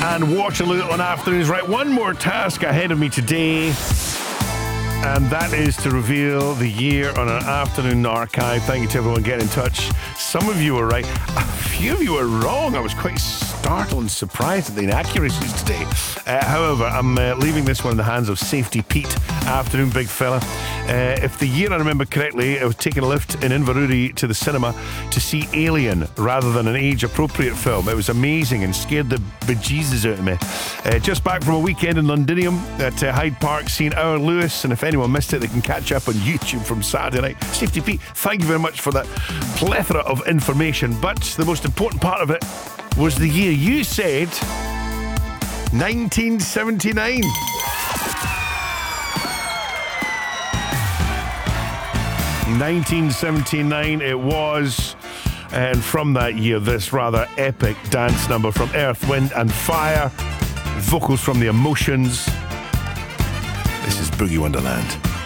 and Waterloo on afternoons. Right, one more task ahead of me today, and that is to reveal the year on an afternoon archive. Thank you to everyone getting in touch. Some of you were right, a few of you were wrong. I was quite startled and surprised at the inaccuracies today. However, I'm leaving this one in the hands of Safety Pete. Afternoon, big fella. If the year I remember correctly, I was taking a lift in Inverurie to the cinema to see Alien rather than an age-appropriate film. It was amazing and scared the bejesus out of me. Just back from a weekend in Londinium at Hyde Park, seeing Our Lewis, and if anyone missed it, they can catch up on YouTube from Saturday night. Safety Pete, thank you very much for that plethora of information, but the most important part of it was the year. You said 1979. 1979 it was, and from that year, this rather epic dance number from Earth, Wind and Fire, vocals from The Emotions. This is Boogie Wonderland.